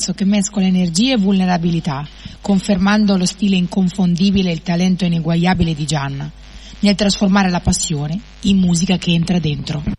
pezzo che mescola energia e vulnerabilità, confermando lo stile inconfondibile e il talento ineguagliabile di Gianna, nel trasformare la passione in musica che entra dentro.